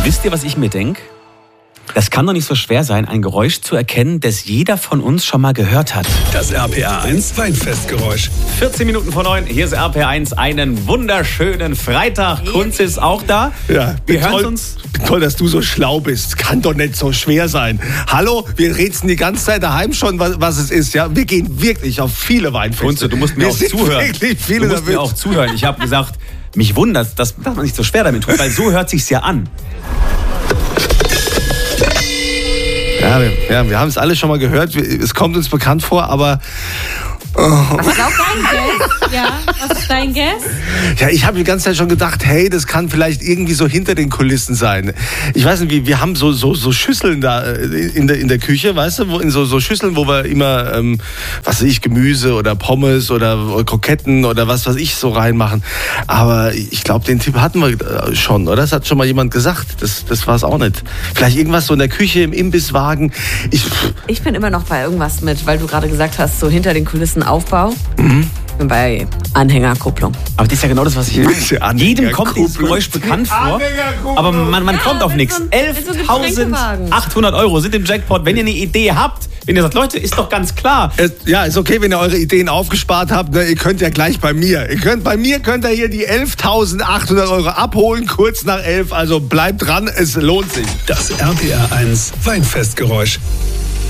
Wisst ihr, was ich mir denke? Das kann doch nicht so schwer sein, ein Geräusch zu erkennen, das jeder von uns schon mal gehört hat. Das RPA1 Weinfestgeräusch. 14 Minuten vor 9, hier ist RPA1, einen wunderschönen Freitag. Kunz ist auch da. Ja, wir hören uns. Toll, dass du so schlau bist. Kann doch nicht so schwer sein. Hallo, wir rätseln die ganze Zeit daheim schon, was es ist. Ja, wir gehen wirklich auf viele Weinfeste. Kunze, du musst mir auch zuhören. Du musst mir auch zuhören. Ich habe gesagt, mich wundert, dass man nicht so schwer damit tut, weil so hört sich's ja an. Ja, wir haben es alle schon mal gehört. Es kommt uns bekannt vor, aber... Was ist auch dein Guess? Ja, was ist dein Guess? Ja, ich habe die ganze Zeit schon gedacht, hey, das kann vielleicht irgendwie so hinter den Kulissen sein. Ich weiß nicht, wir haben so Schüsseln da in der Küche, weißt du, in so Schüsseln, wo wir immer, was weiß ich, Gemüse oder Pommes oder Kroketten oder was weiß ich so reinmachen. Aber ich glaube, den Tipp hatten wir schon, oder? Das hat schon mal jemand gesagt. Das war es auch nicht. Vielleicht irgendwas so in der Küche, im Imbisswagen. Ich bin immer noch bei irgendwas mit, weil du gerade gesagt hast, so hinter den Kulissen Aufbau. Ich bin bei Anhängerkupplung. Aber das ist ja genau das, was ich meine. Jedem kommt dieses Geräusch bekannt vor, aber man kommt auf nichts. 11.800 Euro sind im Jackpot. Wenn ihr eine Idee habt, wenn ihr sagt, Leute, ist doch ganz klar. Ja, ist okay, wenn ihr eure Ideen aufgespart habt. Ne? Ihr könnt ja gleich bei mir. Bei mir könnt ihr hier die 11.800 Euro abholen, kurz nach 11. Also bleibt dran, es lohnt sich. Das RPA1 Weinfestgeräusch.